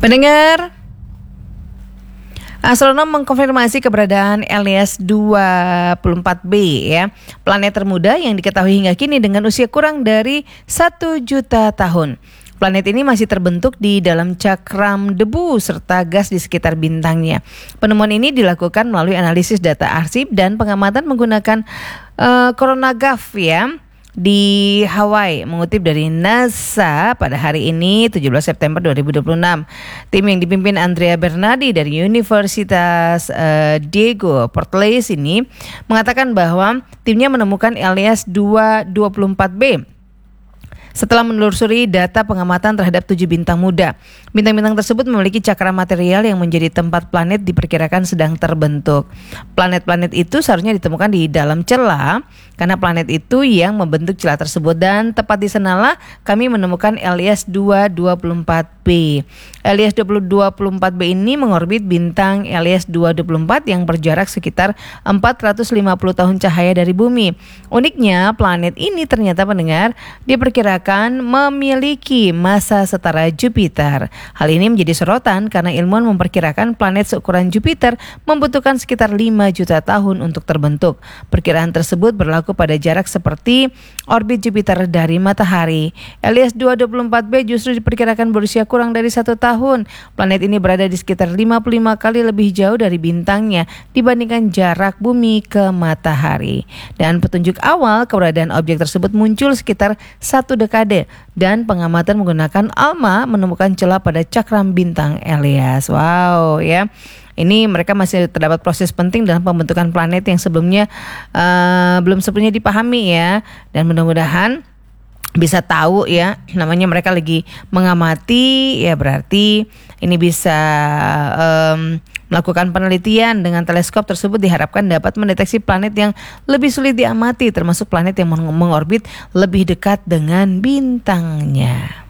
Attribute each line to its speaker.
Speaker 1: Pendengar, astronom mengkonfirmasi keberadaan Elias 24b ya, planet termuda yang diketahui hingga kini dengan usia kurang dari 1 juta tahun. Planet ini masih terbentuk di dalam cakram debu serta gas di sekitar bintangnya. Penemuan ini dilakukan melalui analisis data arsip dan pengamatan menggunakan coronagraph ya, di Hawaii. Mengutip dari NASA pada hari ini 17 September 2026, tim yang dipimpin Andrea Bernardi dari Universitas Diego Portales ini mengatakan bahwa timnya menemukan Elias 24b setelah menelusuri data pengamatan terhadap 7 bintang muda. Bintang-bintang tersebut memiliki cakram material yang menjadi tempat planet diperkirakan sedang terbentuk. Planet-planet itu seharusnya ditemukan di dalam celah karena planet itu yang membentuk celah tersebut, dan tepat di sanalah kami menemukan Elias 24b. Elias 24b ini mengorbit bintang Elias 224 yang berjarak sekitar 450 tahun cahaya dari bumi. Uniknya, planet ini ternyata pendengar diperkirakan memiliki massa setara Jupiter. Hal ini menjadi sorotan karena ilmuwan memperkirakan planet seukuran Jupiter membutuhkan sekitar 5 juta tahun untuk terbentuk. Perkiraan tersebut berlaku pada jarak seperti orbit Jupiter dari matahari. Elias 224b justru diperkirakan berusia kurang dari 1 tahun. Planet ini berada di sekitar 55 kali lebih jauh dari bintangnya dibandingkan jarak bumi ke matahari. Dan petunjuk awal keberadaan objek tersebut muncul sekitar 1 dekade, dan pengamatan menggunakan ALMA menemukan celah pada cakram bintang Elias. Wow ya. Ini mereka masih terdapat proses penting dalam pembentukan planet yang sebelumnya belum sepenuhnya dipahami ya, dan mudah-mudahan bisa tahu ya, namanya mereka lagi mengamati ya, berarti ini bisa melakukan penelitian dengan teleskop tersebut diharapkan dapat mendeteksi planet yang lebih sulit diamati, termasuk planet yang mengorbit lebih dekat dengan bintangnya.